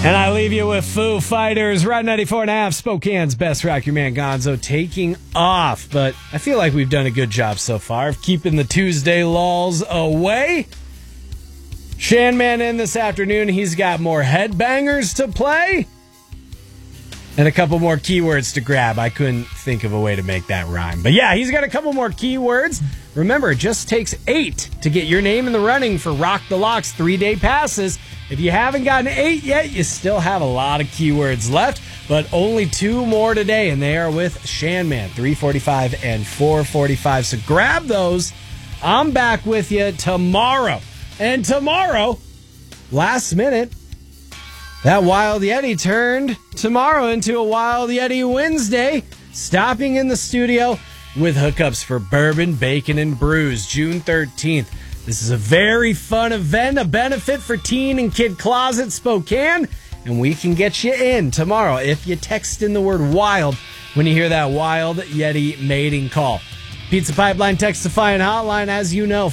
And I leave you with Foo Fighters, Rock 94.5, Spokane's best rock, your man Gonzo, taking off. But I feel like we've done a good job so far of keeping the Tuesday lulls away. Shanman in this afternoon. He's got more headbangers to play and a couple more keywords to grab. I couldn't think of a way to make that rhyme. But yeah, he's got a couple more keywords. Remember, it just takes 8 to get your name in the running for Rock the Lock's 3-day passes. If you haven't gotten 8 yet, you still have a lot of keywords left, but only 2 more today, and they are with Shanman, 3:45 and 4:45. So grab those. I'm back with you tomorrow. And tomorrow, last minute, that Wild Yeti turned tomorrow into a Wild Yeti Wednesday, stopping in the studio with hookups for Bourbon, Bacon, and Brews, June 13th. This is a very fun event, a benefit for Teen and Kid Closet Spokane, and we can get you in tomorrow if you text in the word WILD when you hear that Wild Yeti mating call. Pizza Pipeline Textify and Hotline, as you know,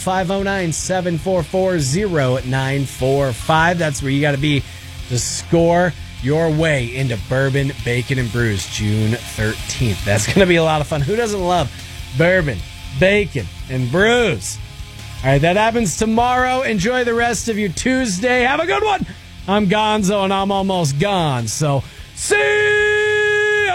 509-744-0945. That's where you got to be to score your way into Bourbon, Bacon, and Brews, June 13th. That's going to be a lot of fun. Who doesn't love Bourbon, Bacon, and Brews? All right, that happens tomorrow. Enjoy the rest of your Tuesday. Have a good one. I'm Gonzo, and I'm almost gone. So, see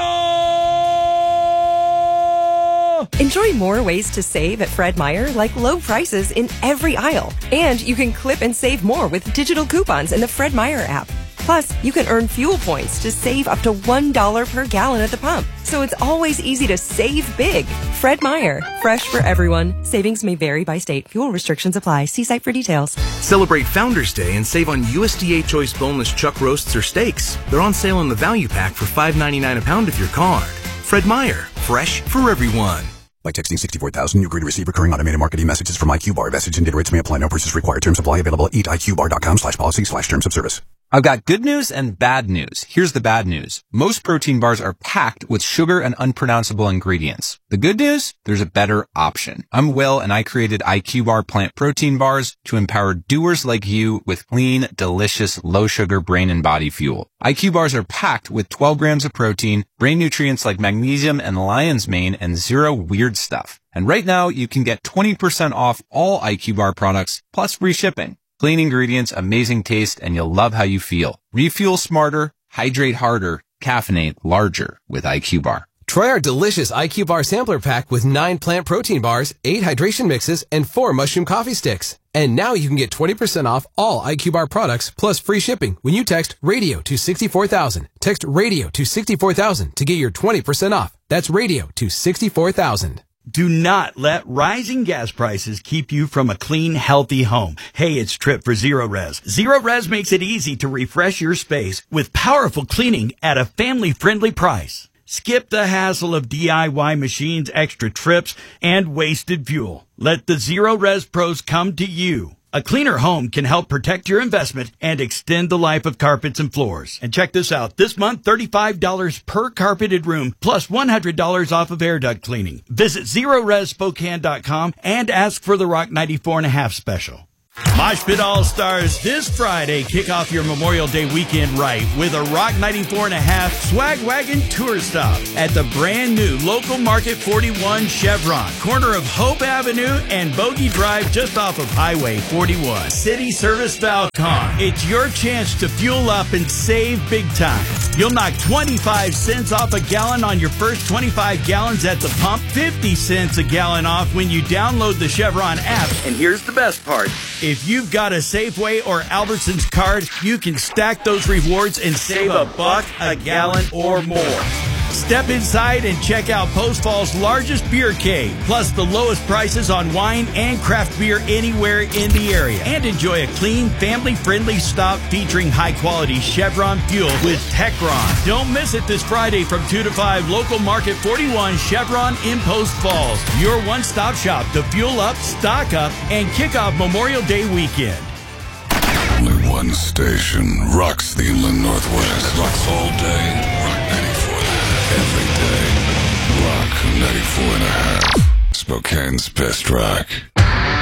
ya! Enjoy more ways to save at Fred Meyer, like low prices in every aisle. And you can clip and save more with digital coupons in the Fred Meyer app. Plus, you can earn fuel points to save up to $1 per gallon at the pump. So it's always easy to save big. Fred Meyer, fresh for everyone. Savings may vary by state. Fuel restrictions apply. See site for details. Celebrate Founders Day and save on USDA Choice boneless chuck roasts or steaks. They're on sale in the value pack for $5.99 a pound with your card. Fred Meyer, fresh for everyone. By texting 64,000, you agree to receive recurring automated marketing messages from IQ Bar. Message and data rates may apply. No purchase required. Terms apply. Available at eatiqbar.com/policy/terms of service. I've got good news and bad news. Here's the bad news. Most protein bars are packed with sugar and unpronounceable ingredients. The good news? There's a better option. I'm Will, and I created IQ Bar plant protein bars to empower doers like you with clean, delicious, low-sugar brain and body fuel. IQ Bars are packed with 12 grams of protein, brain nutrients like magnesium and lion's mane, and 0 weird stuff. And right now, you can get 20% off all IQ Bar products, plus free shipping. Clean ingredients, amazing taste, and you'll love how you feel. Refuel smarter, hydrate harder, caffeinate larger with IQ Bar. Try our delicious IQ Bar sampler pack with 9 plant protein bars, 8 hydration mixes, and 4 mushroom coffee sticks. And now you can get 20% off all IQ Bar products plus free shipping when you text RADIO to 64,000. Text RADIO to 64,000 to get your 20% off. That's RADIO to 64,000. Do not let rising gas prices keep you from a clean, healthy home. Hey, it's Trip for Zero Res. Zero Res makes it easy to refresh your space with powerful cleaning at a family-friendly price. Skip the hassle of DIY machines, extra trips, and wasted fuel. Let the Zero Res pros come to you. A cleaner home can help protect your investment and extend the life of carpets and floors. And check this out. This month, $35 per carpeted room, plus $100 off of air duct cleaning. Visit ZeroResSpokane.com and ask for the Rock 94.5 special. Mosh Pit All-Stars this Friday. Kick off your Memorial Day weekend right with a Rock 94.5 Swag Wagon tour stop at the brand new Local Market 41 Chevron, corner of Hope Avenue and Bogey Drive just off of Highway 41. City Service Valcon. It's your chance to fuel up and save big time. You'll knock 25 cents off a gallon on your first 25 gallons at the pump, 50 cents a gallon off when you download the Chevron app. And here's the best part. If you've got a Safeway or Albertsons card, you can stack those rewards and save $1 a gallon or more. Step inside and check out Post Fall's largest beer cave, plus the lowest prices on wine and craft beer anywhere in the area. And enjoy a clean, family-friendly stop featuring high-quality Chevron fuel with Techron. Don't miss it this Friday from 2 to 5, Local Market 41 Chevron in Post Falls. Your one-stop shop to fuel up, stock up, and kick off Memorial Day weekend. Only one station rocks the Inland Northwest. Rocks all day. Rock 94. Every day. Rock 94.5. Spokane's best rock.